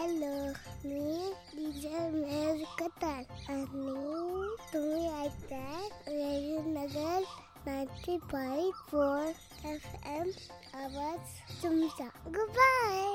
Hello, मी DJ Mehar Qatar आणि तुम्ही ऐकताय रेडिओ नगर 95.4 FM. आवाज तुमचा. Good bye.